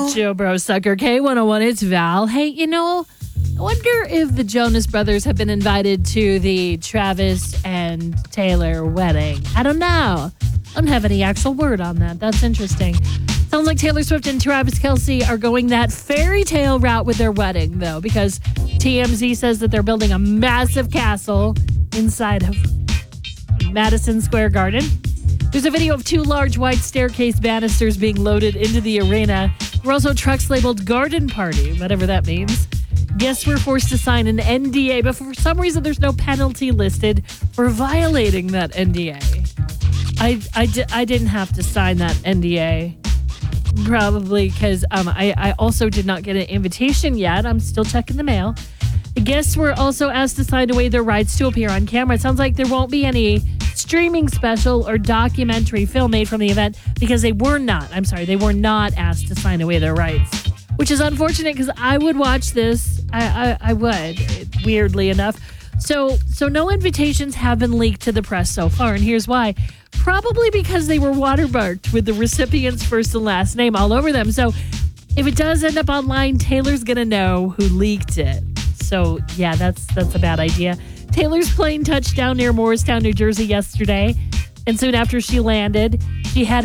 Joe Bro Sucker K101. It's Val. Hey, I wonder if the Jonas Brothers have been invited to the Travis and Taylor wedding. I don't know. I don't have any actual word on that. That's interesting. Sounds like Taylor Swift and Travis Kelce are going that fairy tale route with their wedding, though, because TMZ says that they're building a massive castle inside of Madison Square Garden. There's a video of 2 large white staircase banisters being loaded into the arena. There are also trucks labeled Garden Party, whatever that means. Guests were forced to sign an NDA, but for some reason there's no penalty listed for violating that NDA. I didn't have to sign that NDA. Probably because I also did not get an invitation yet. I'm still checking the mail. The guests were also asked to sign away their rights to appear on camera. It sounds like there won't be any streaming special or documentary film made from the event because they were not asked to sign away their rights, which is unfortunate because I would watch this. I would, weirdly enough. So no invitations have been leaked to the press so far, and here's why. Probably because they were watermarked with the recipient's first and last name all over them. So if it does end up online, Taylor's going to know who leaked it. So, yeah, that's a bad idea. Taylor's plane touched down near Morristown, New Jersey yesterday. And soon after she landed, she had